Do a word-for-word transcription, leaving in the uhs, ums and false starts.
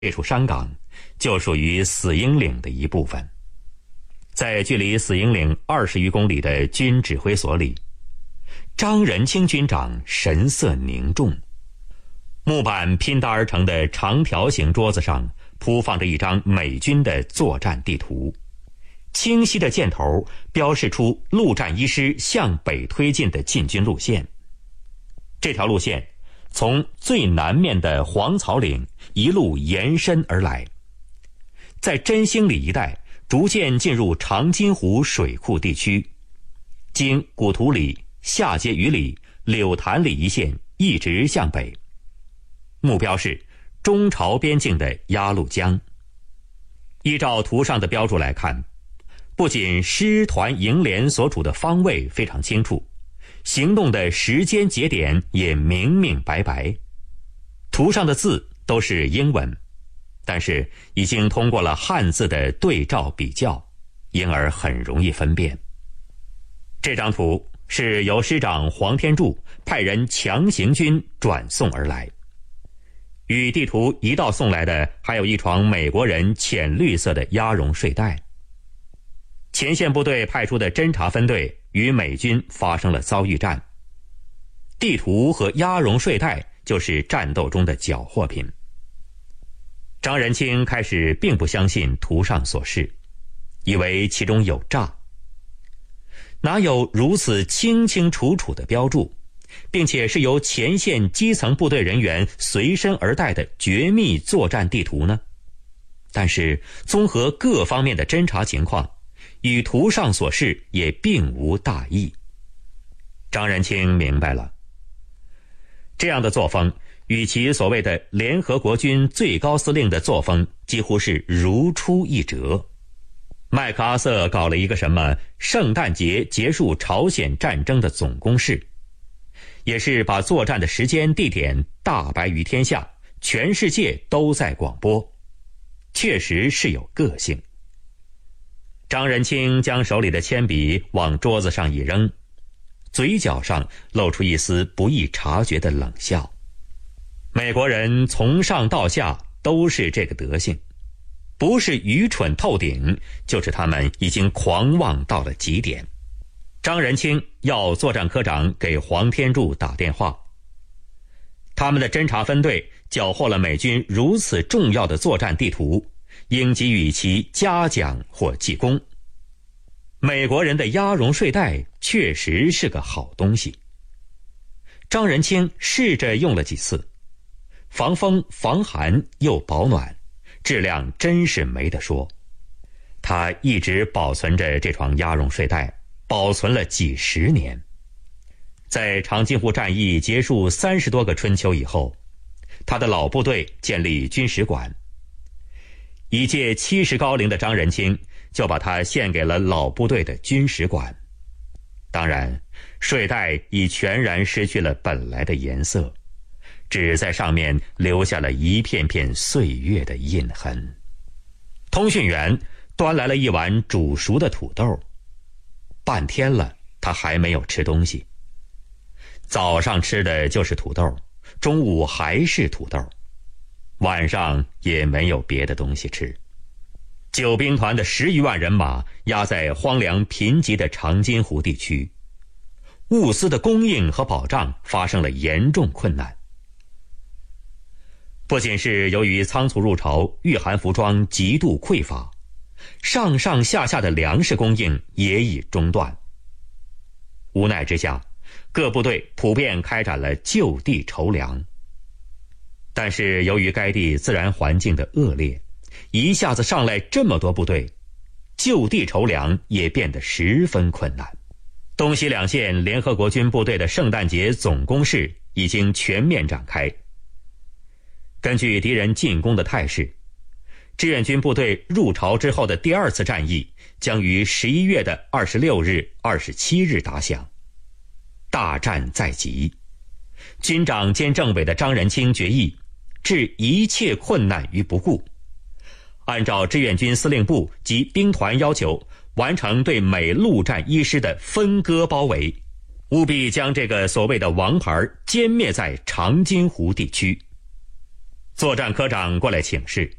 这处山岗就属于死鹰岭的一部分。在距离死鹰岭二十余公里的军指挥所里，张仁清军长神色凝重。木板拼搭而成的长条形桌子上铺放着一张美军的作战地图，清晰的箭头标示出陆战一师向北推进的进军路线。这条路线从最南面的黄草岭一路延伸而来，在真兴里一带逐渐进入长津湖水库地区，经古图里、下碣隅里、柳潭里一线一直向北，目标是中朝边境的鸭绿江。依照图上的标注来看，不仅师团营连所处的方位非常清楚，行动的时间节点也明明白白。图上的字都是英文，但是已经通过了汉字的对照比较，因而很容易分辨。这张图是由师长黄天柱派人强行军转送而来。与地图一道送来的还有一床美国人浅绿色的鸭绒睡袋。前线部队派出的侦察分队与美军发生了遭遇战，地图和鸭绒睡袋就是战斗中的缴获品。张仁清开始并不相信图上所示，以为其中有诈。哪有如此清清楚楚的标注，并且是由前线基层部队人员随身而带的绝密作战地图呢？但是综合各方面的侦查情况，与图上所示也并无大异。张仁清明白了，这样的作风与其所谓的联合国军最高司令的作风几乎是如出一辙。麦克阿瑟搞了一个什么圣诞节结束朝鲜战争的总攻势，也是把作战的时间地点大白于天下，全世界都在广播，确实是有个性。张仁清将手里的铅笔往桌子上一扔，嘴角上露出一丝不易察觉的冷笑。美国人从上到下都是这个德性，不是愚蠢透顶，就是他们已经狂妄到了极点。张仁清要作战科长给黄天柱打电话，他们的侦察分队缴获了美军如此重要的作战地图，应给予其嘉奖或记功。美国人的鸭绒睡袋确实是个好东西。张仁清试着用了几次，防风防寒又保暖，质量真是没得说。他一直保存着这床鸭绒睡袋，保存了几十年。在长津湖战役结束三十多个春秋以后，他的老部队建立军史馆，已届七十高龄的张仁清就把它献给了老部队的军史馆。当然，睡袋已全然失去了本来的颜色，只在上面留下了一片片岁月的印痕。通讯员端来了一碗煮熟的土豆，半天了他还没有吃东西。早上吃的就是土豆，中午还是土豆，晚上也没有别的东西吃。九兵团的十余万人马压在荒凉贫瘠的长津湖地区，物资的供应和保障发生了严重困难。不仅是由于仓促入朝，御寒服装极度匮乏，上上下下的粮食供应也已中断。无奈之下，各部队普遍开展了就地筹粮。但是由于该地自然环境的恶劣，一下子上来这么多部队，就地筹粮也变得十分困难。东西两线联合国军部队的圣诞节总攻势已经全面展开。根据敌人进攻的态势，志愿军部队入朝之后的第二次战役将于十一月的二十六日、二十七日打响。大战在即，军长兼政委的张仁清决议置一切困难于不顾，按照志愿军司令部及兵团要求，完成对美陆战一师的分割包围，务必将这个所谓的王牌歼灭在长津湖地区。 作战科长过来请示。